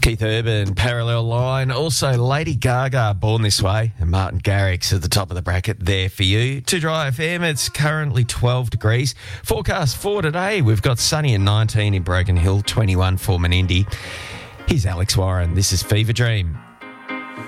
Keith Urban, Parallel Line. Also, Lady Gaga, Born This Way, and Martin Garrix at the top of the bracket there for you. To Dry FM, it's currently 12 degrees. Forecast for today, we've got sunny and 19 in Broken Hill, 21 for Menindee. Here's Alex Warren. This is Fever Dream.